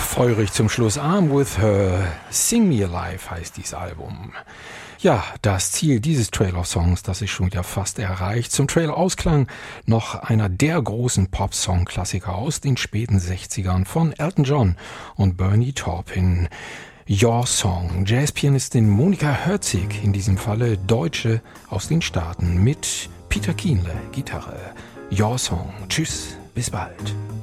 feurig zum Schluss. I'm with her, Sing Me Alive heißt dieses Album. Ja, das Ziel dieses Trailer-Songs, das ist schon wieder fast erreicht. Zum Trailer-Ausklang noch einer der großen Pop-Song-Klassiker aus den späten 60ern von Elton John und Bernie Taupin. Your Song, Jazzpianistin Monika Herzig, in diesem Falle Deutsche aus den Staaten mit Peter Kienle, Gitarre. Your Song, tschüss, bis bald.